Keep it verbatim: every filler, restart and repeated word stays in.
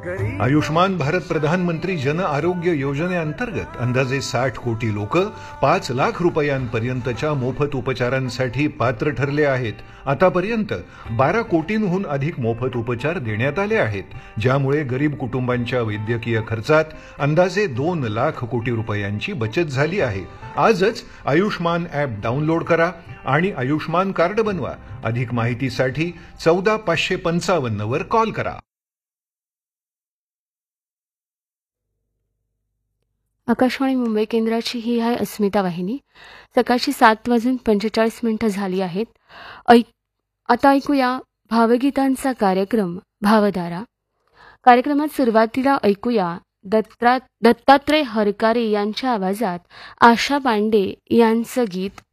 आयुष्मान भारत प्रधानमंत्री जन आरोग्य योजनेअंतर्गत अंदाजे साठ कोटी लोक पाच लाख रुपयांपर्यंतच्या मोफत उपचारांसाठी पात्र ठरले आहेत. आतापर्यंत बारा कोटींहून अधिक मोफत उपचार देण्यात आले आहेत, ज्यामुळे गरीब कुटुंबांच्या वैद्यकीय खर्चात अंदाजे दोन लाख कोटी रुपयांची बचत झाली आहे. आजच आयुष्मान ॲप डाउनलोड करा आणि आयुष्मान कार्ड बनवा. अधिक माहितीसाठी चौदा पाचशे पंचावन्न वर कॉल करा. आकाशवाणी मुंबई केंद्राची ही आहे अस्मिता वाहिनी. सकाळची सात वाजून पंचेचाळीस मिनिटं झाली आहेत. ऐक आता ऐकूया भावगीतांचा कार्यक्रम भावधारा. कार्यक्रमात सुरुवातीला ऐकूया दत्ता दत्तात्रय हरकारे यांच्या आवाजात आशा पांडे यांचं गीत